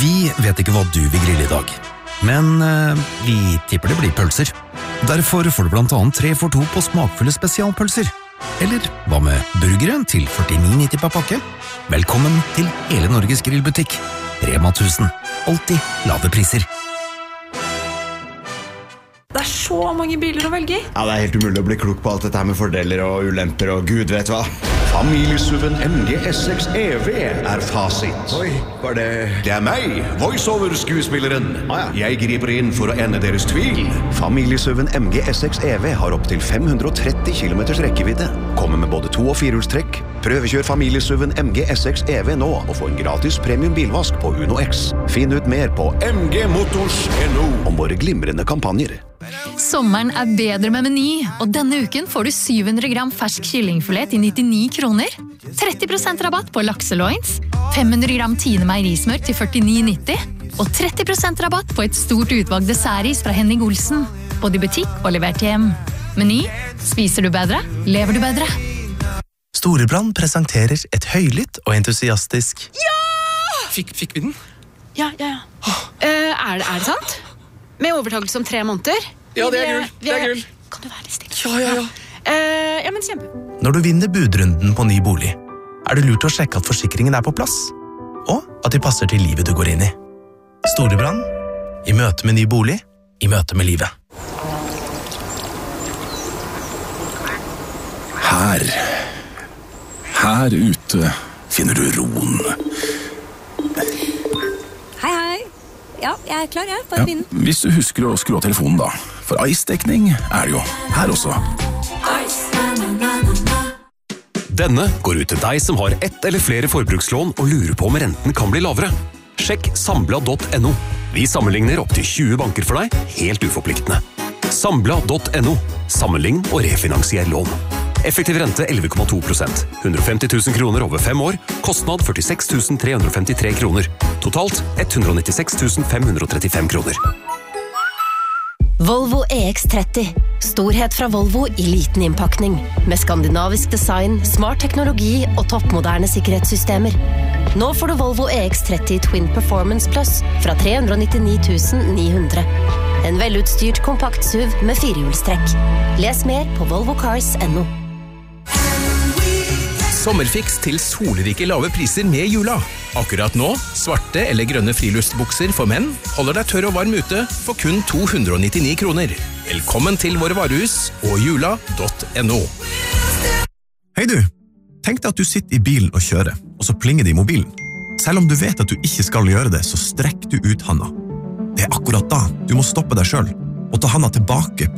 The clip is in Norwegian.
Vi vet ikke hva du vil grille I dag, men vi tipper det blir pølser. Derfor får du blant annet 3 for 2 på smakfulle spesialpølser. Eller hva med burgere til 49,90 per pakke? Velkommen til hele Norges grillbutikk. Rema 1000. Alltid lave priser. Det så mange biler å velge I. Ja, det helt umulig å bli klok på alt dette her med fordeler og ulemper og gud vet hva. Familiesuven MG S6 EV fasit. Oi, var det... Det meg, voiceover-skuespilleren. Jeg griper inn for å ende deres tvil. Familiesuven MG S6 EV har opp til 530 km rekkevidde. Kommer med både 2- og 4-hjulstrekk. Prøvekjør familiesuven MG S6 EV nå og få en gratis premium bilvask på Uno X. Finn ut mer på mgmotors.no om våre glimrende kampanjer. Sommeren bedre med Meny, og denne uken får du 700 gram fersk kyllingfilet til 99 kroner, 30% rabatt på lakseloins, 500 gram Tine meierismør til 49,90 og 30% rabatt på et stort utvalg dessertis fra Henning Olsen, både I butikk og levert hjem. Meny, spiser du bedre, lever du bedre. Storebrand presenterer et høylytt og entusiastisk... Ja! Fikk vi den? Ja. Er det sant? Med overtakelse om 3 måneder? Ja, det gull. Kan du være litt stille? Ja. Ja, men kjempe. Når du vinner budrunden på ny bolig, det lurt å sjekke at forsikringen på plass, og at de passer til livet du går inn I. Storebrand, I møte med ny bolig, I møte med livet. Her ute finner du roen. Hei. Ja, jeg klar, jeg. Bare begynn. Hvis du husker å skru av telefonen da. For Ice-dekning det jo her også. Denne går ut til deg som har ett eller flere forbrukslån og lurer på om renten kan bli lavere. Sjekk Sambla.no. Vi sammenligner opp til 20 banker for deg, helt uforpliktende. Sambla.no. Sammenlign og refinansier lån. Effektiv rente 11,2%. 150 000 kroner over 5 år. Kostnad 46 353 kroner. Totalt 196 535 kroner. Volvo EX30. Storhet fra Volvo I liten innpakning. Med skandinavisk design, smart teknologi og toppmoderne sikkerhetssystemer. Nå får du Volvo EX30 Twin Performance Plus fra 399 900. En velutstyrt kompakt SUV med 4-hjulstrekk. Les mer på volvocars.no. Sommerfiks til solrike lave priser med jula. Akkurat nå, svarte eller grønne friluftsbukser for menn holder deg tørr og varm ute for kun 299 kroner. Velkommen til våre varehus og jula.no. Hei du, tenk deg at du sitter I bilen og kjører, og så plinger det I mobilen. Selv om du vet at du ikke skal gjøre det, så strekk du ut handa. Det akkurat da du må stoppe deg selv, og ta handa tilbake